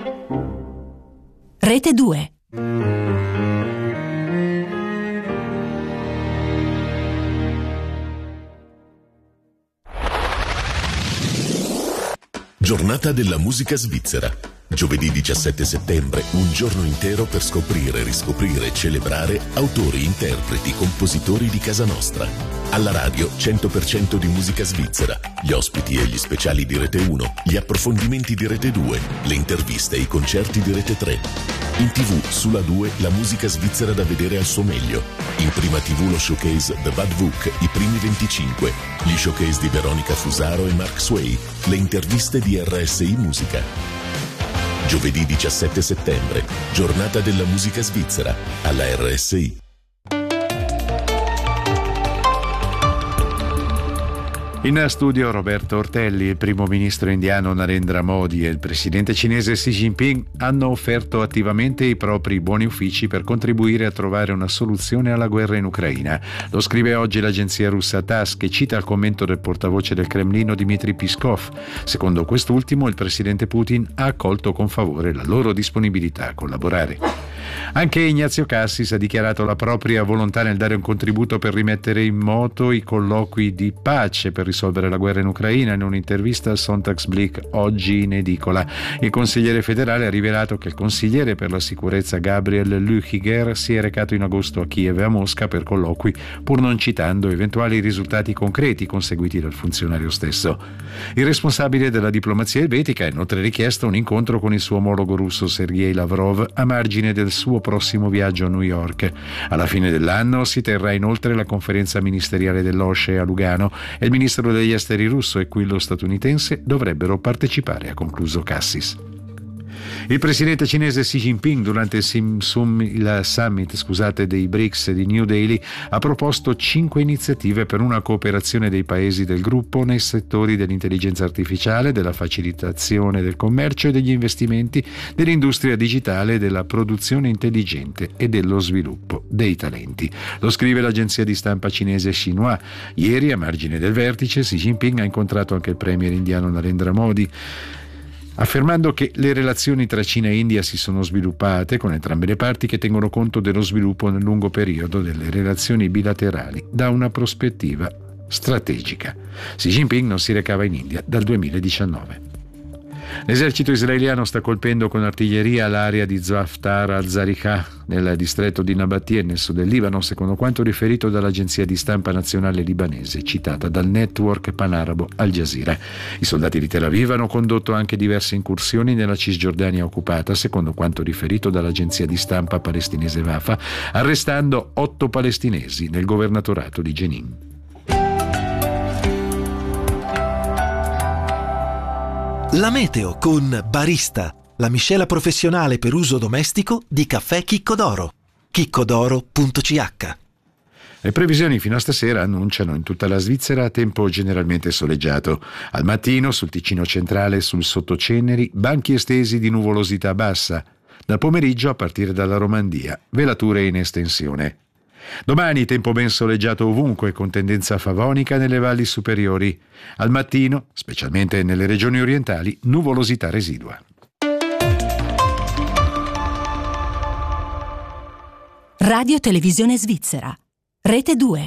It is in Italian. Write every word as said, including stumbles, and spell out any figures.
Rete due. Giornata della musica svizzera. Giovedì diciassette settembre, un giorno intero per scoprire, riscoprire e celebrare autori, interpreti, compositori di casa nostra. Alla radio cento per cento di musica svizzera, gli ospiti e gli speciali di Rete uno, gli approfondimenti di Rete due, le interviste e i concerti di Rete tre. In tv, sulla due, la musica svizzera da vedere al suo meglio. In prima tv lo showcase The Bad Book, i primi venticinque, gli showcase di Veronica Fusaro e Mark Sway, le interviste di R S I Musica. Giovedì diciassette settembre, giornata della musica svizzera, alla R S I. In studio Roberto Ortelli. Il primo ministro indiano Narendra Modi e il presidente cinese Xi Jinping hanno offerto attivamente i propri buoni uffici per contribuire a trovare una soluzione alla guerra in Ucraina. Lo scrive oggi l'agenzia russa TASS, che cita il commento del portavoce del Cremlino Dmitry Peskov. Secondo quest'ultimo, il presidente Putin ha accolto con favore la loro disponibilità a collaborare. Anche Ignazio Cassis ha dichiarato la propria volontà nel dare un contributo per rimettere in moto i colloqui di pace per risolvere la guerra in Ucraina. In un'intervista al Sonntagsblick oggi in edicola, il consigliere federale ha rivelato che il consigliere per la sicurezza Gabriel Lüchiger si è recato in agosto a Kiev e a Mosca per colloqui, pur non citando eventuali risultati concreti conseguiti dal funzionario stesso. Il responsabile della diplomazia elvetica ha inoltre richiesto un incontro con il suo omologo russo Sergei Lavrov a margine del suo prossimo viaggio a New York. Alla fine dell'anno si terrà inoltre la conferenza ministeriale dell'O S C E a Lugano e il ministro degli esteri russo e quello statunitense dovrebbero partecipare, ha concluso Cassis. Il presidente cinese Xi Jinping durante il, sim, sum, il summit scusate, dei B R I C S di New Delhi ha proposto cinque iniziative per una cooperazione dei paesi del gruppo nei settori dell'intelligenza artificiale, della facilitazione del commercio e degli investimenti, dell'industria digitale, della produzione intelligente e dello sviluppo dei talenti. Lo scrive l'agenzia di stampa cinese Xinhua. Ieri, a margine del vertice, Xi Jinping ha incontrato anche il premier indiano Narendra Modi, affermando che le relazioni tra Cina e India si sono sviluppate con entrambe le parti che tengono conto dello sviluppo nel lungo periodo delle relazioni bilaterali da una prospettiva strategica. Xi Jinping non si recava in India dal duemiladiciannove. L'esercito israeliano sta colpendo con artiglieria l'area di Zaftar al-Zarikah nel distretto di Nabatie nel sud del Libano, secondo quanto riferito dall'agenzia di stampa nazionale libanese citata dal network panarabo Al Jazeera. I soldati di Tel Aviv hanno condotto anche diverse incursioni nella Cisgiordania occupata, secondo quanto riferito dall'agenzia di stampa palestinese Wafa, arrestando otto palestinesi nel governatorato di Jenin. La meteo con Barista, la miscela professionale per uso domestico di caffè Chicco d'Oro. chiccodoro punto c h. Le previsioni fino a stasera annunciano in tutta la Svizzera tempo generalmente soleggiato. Al mattino sul Ticino centrale e sul Sottoceneri banchi estesi di nuvolosità bassa. Dal pomeriggio a partire dalla Romandia velature in estensione. Domani tempo ben soleggiato ovunque con tendenza favonica nelle valli superiori. Al mattino, specialmente nelle regioni orientali, nuvolosità residua. Radio Televisione Svizzera. Rete due.